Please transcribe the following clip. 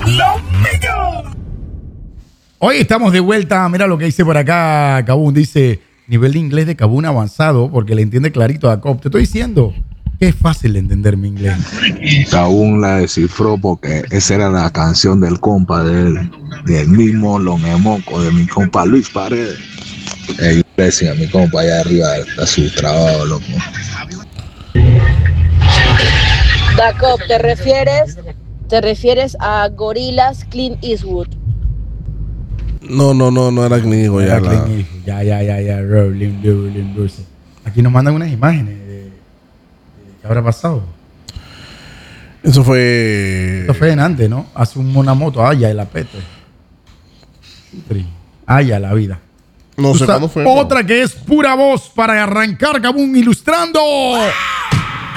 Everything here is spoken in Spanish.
La Mega. Hoy estamos de vuelta. Mira lo que dice por acá Cabún. Dice, nivel de inglés de Cabún avanzado porque le entiende clarito a Cop. Te estoy diciendo que es fácil de entender mi inglés. Cabún la descifró porque esa era la canción del compa de él, del mismo Lonemoco, de mi compa Luis Paredes. Gracias a mi compa allá arriba a su trabajo, loco. Jacob, ¿te refieres a Gorilas Clint Eastwood? No era Clint Eastwood. Ya, Rolling Bruce. Aquí nos mandan unas imágenes de qué habrá pasado. Eso fue. Esto fue en antes, ¿no? Hace una moto, Aya el apete. Aya la vida. No sé cuándo fue. Otra que es pura voz para arrancar Cabún ilustrando.